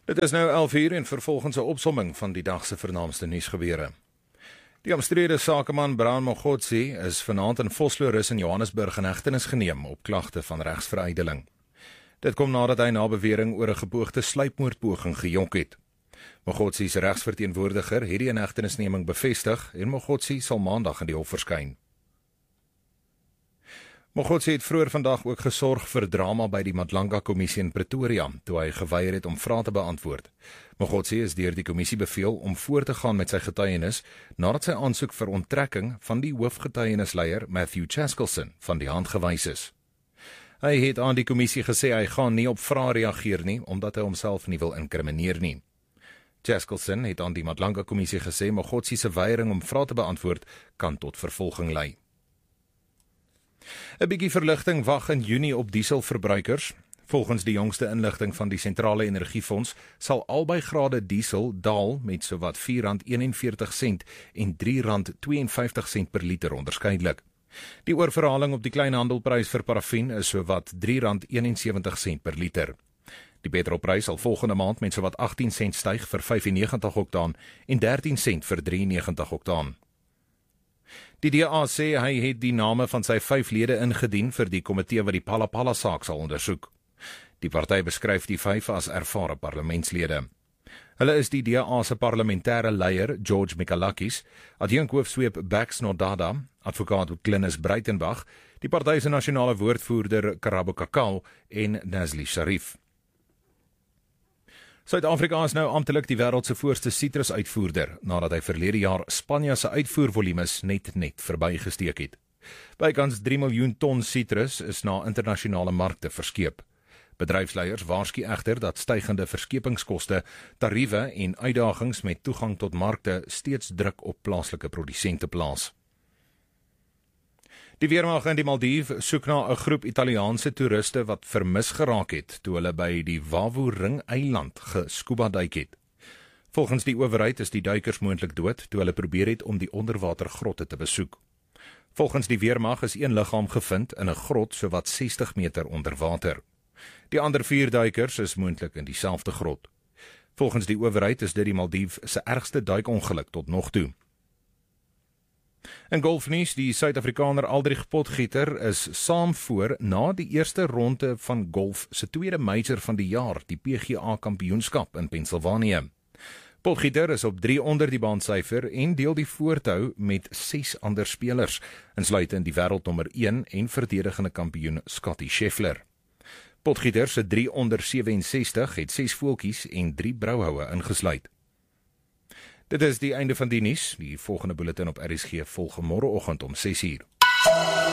Dit is nou 11:00 en vervolgens 'n opsomming van die dag se vernaamste nuusgebeure. Die omstrede sakeman Brown Mogotsi is vanaand in Vosloorus in Johannesburg in hegtenis geneem op klagte van regsverydeling. Dit kom nadat hy na bewering oor 'n gepoogde sluipmoordpoging gejok het. Mogotsi se regsverteenwoordiger het die inhegtenisneming bevestig en Mogotsi sal maandag in die hof verskyn. Mogotsi het vroeër vandag ook gesorg vir drama by die Madlanga-kommissie in Pretoria, toe hy geweier het om vrae te beantwoord. Mogotsi is deur die kommissie beveel om voort te gaan met sy getuienis, nadat sy aansoek vir onttrekking van die hoofgetuienisleier Matthew Chaskalson van die hand gewys is. Hy het aan die kommissie gesê hy gaan nie op vrae reageer nie, omdat hy homself nie wil inkrimineer nie. Chaskalson het aan die Madlanga-kommissie gesê Mogotsi se weiering om vrae te beantwoord kan tot vervolging lei. 'n Bietjie verligting wag in Junie op dieselverbruikers. Volgens die jongste inligting van die Sentrale Energiefonds sal albei grade diesel daal met sowat R4.41 en R3.52 per liter onderskeidelik. Die oorverhaling op die kleinhandelprys vir parafin is sowat R3.71 per liter. Die petrolprys sal volgende maand met sowat 18 sent styg vir 95 oktaan en 13 sent vir 93 oktaan. Die DA sê hy het die name van sy 5 lede ingedien vir die komitee wat die Phala saak sal ondersoek. Die party beskryf die 5 as ervare parlementslede. Hulle is die DA se parlementêre leier George Mikalakis, adjunkhoofsweep Bax Nodada, advokaat Glenys Breitenbach, die party se nasionale woordvoerder Karabo Kakao en Nazli Sharif. Suid-Afrika is nou amptelik die wêreld se voorste sitrusuitvoerder, nadat hy verlede jaar Spanje se uitvoervolumes net verbygesteek het. Bykans 3 miljoen ton sitrus is na internasionale markte verskeep. Bedryfsleiers waarsku egter dat stygende verskepingskoste, tariewe en uitdagings met toegang tot markte steeds druk op plaaslike produsente plaas. Die weermag in die Maldiwe soek na 'n groep Italiaanse toeriste wat vermis geraak het toe hulle by die Wawo-ring-eiland gescuba duik het. Volgens die owerheid is die duikers moontlik dood toe hulle probeer het om die onderwatergrotte te besoek. Volgens die weermag is 1 liggaam gevind in 'n grot sowat 60 meter onder water. Die ander 4 duikers is moontlik in dieselfde grot. Volgens die owerheid is dit die Maldiwe se ergste duikongeluk tot nog toe. In golfnuus, die Suid-Afrikaner Aldrich Potgieter is saam voor na die eerste ronde van golf se tweede major van die jaar, die PGA Kampioenskap in Pennsylvanië. Potgieter is op 3 onder die baansyfer en deel die voortou met 6 ander spelers, insluitend die wêreldnommer 1 en verdedigende kampioen Scottie Scheffler. Potgieter se 3 onder 67 het 6 voeltjies en 3 brouhoue ingesluit. Dit is die einde van die nuus. Die volgende bulletin op RSG volg môreoggend om 6:00.